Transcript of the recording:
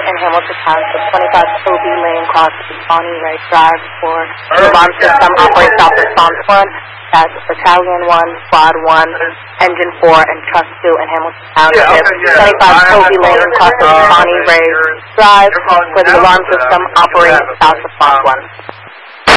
in Hamilton Township, 25 Toby Lane, crossing Bonnie Ray Drive for the alarm system operates off response 1. That's Battalion 1, Squad 1, Engine 4, and Trust 2 in Hamilton Township, 25 Toby Lane, crossing Bonnie Ray Drive for the alarm system operates off response 1.